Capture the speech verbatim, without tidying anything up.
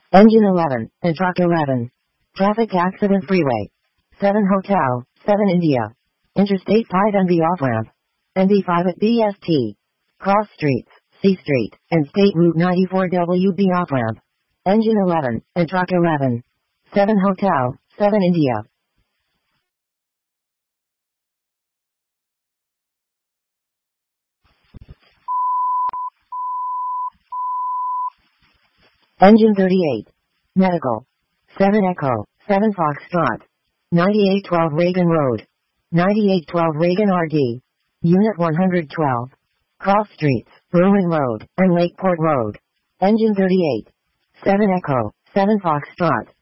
Engine eleven, and Truck eleven. Traffic Accident Freeway. seven Hotel, seven India. Interstate five N B off-ramp. N B five at B S T. Cross Streets, C Street, and State Route ninety-four W B off-ramp. Engine eleven, and Truck eleven. seven Hotel, seven India. Engine thirty-eight. Medical. seven Echo, seven Foxtrot. ninety-eight twelve Reagan Road. ninety-eight twelve Reagan R D. Unit one hundred twelve. Cross Streets, Bruin Road, and Lakeport Road. Engine thirty-eight. seven Echo, seven Foxtrot.